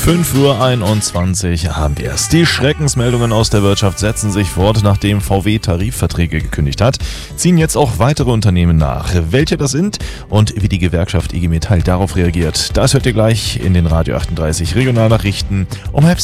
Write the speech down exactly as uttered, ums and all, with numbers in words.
fünf Uhr einundzwanzig haben wir es. Die Schreckensmeldungen aus der Wirtschaft setzen sich fort, nachdem V W Tarifverträge gekündigt hat. Ziehen jetzt auch weitere Unternehmen nach. Welche das sind und wie die Gewerkschaft I G Metall darauf reagiert, das hört ihr gleich in den Radio achtunddreißig Regionalnachrichten um halb sechs.